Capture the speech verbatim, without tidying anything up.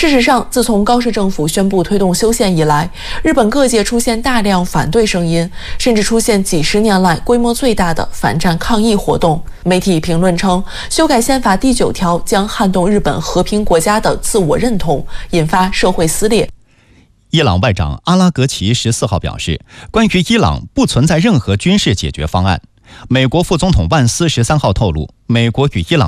事实上，自从高市政府宣布推动修宪以来，日本各界出现大量反对声音，甚至出现几十年来规模最大的反战抗议活动。媒体评论称，修改宪法第九条将撼动日本和平国家的自我认同，引发社会撕裂。 伊朗外长阿拉格齐十四号表示，关于伊朗不存在任何军事解决方案。美国副总统万斯十三号透露，美国与伊朗